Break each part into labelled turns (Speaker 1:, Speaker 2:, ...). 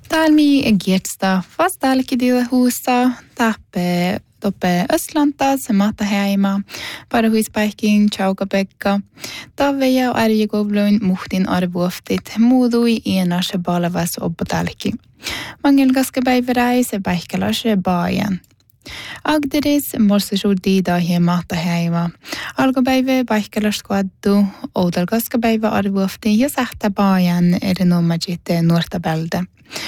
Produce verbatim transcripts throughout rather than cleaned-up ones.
Speaker 1: Talmi Giertsta fast tälkidi huussa tappe toppe Östlanta se mata heima para huispäikin Chaukapekka taveja arjikoblun muhtin arvuoftit muudui ienas balevas obbotälki mangel gaskapäiväräi se päihkälas baajan Agderis morsesudi da he mata heima algopäivä päihkälas kuaddu oudal gaskapäivä arvuofti ja sähtä baajan erinomajit nuorta bälde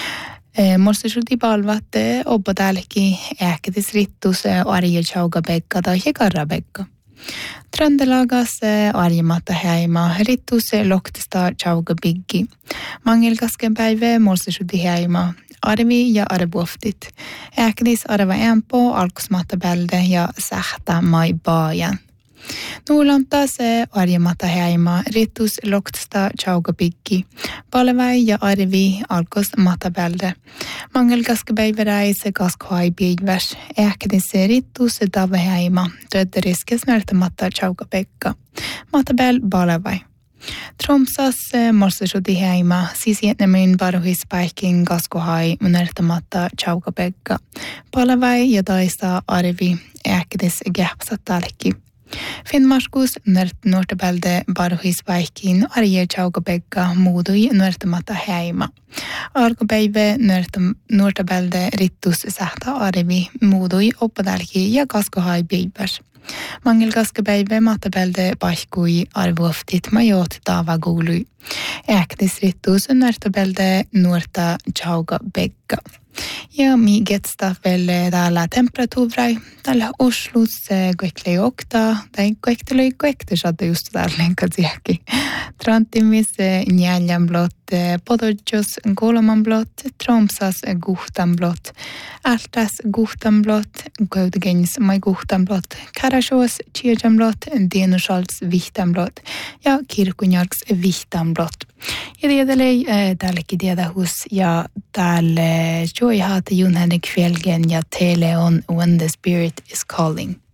Speaker 1: Morsesudi palvatte obbo tälki äkätis rittus arje Chaukapekka tai Karrapekka. Tröndelagas arjematta heima rittus loktista Chaukapiggi. Mangelkasken päivä morsesudi heima arvi ja arvuoftit. Äkätis arva empo alkusmatta bälde ja sähtä mai baajan. Nuulanta se arjematta heima rittus loktista Chaukapiggi. Palvai ja arvi alkos matabälde. Mangel gaskapäiväräi se gaskhoai biigväs. Äkätis se rittus tave heima. Tödderiskes märtämatta Chaukapekka. Matabäl palvai. Tromsas morsesudi heima sisietnemin parhuispäikin gaskhoai märtämatta Chaukapekka. Palvai ja taista arvi äkätis gäpsat talki. Finnmarskus nört nuortabälde barhuispäikin arje Chaukapekka muudui nuortamatta heima. Alkupäivä nuortabälde rittus sähtä arvi muudui oppodälki ja kaskohai biibäs. Mangel kaskapäivä matabälde paikui arvuoftit majot tava guului. Äktis rittus nuortabälde nuorta Chaukapekka. Ja mi getsta väl täällä temperatuurai täällä Oslossa koekle okta tai koektele koekte saada just täällä katsiäkin. Trantimis njäljan blott podojos kolman blott Tromsas guhtan blott Altas guhtan blott Gaudegens mai guhtan blott Karasjos tjärjan blott Denushals vihtan blott ja Kirkunjärks vihtan blott. Ja tiedälei täälläkin tiedähus ja täällä Joy hat Jon Henrik Fjällgren ja Tele on When the Spirit is Calling.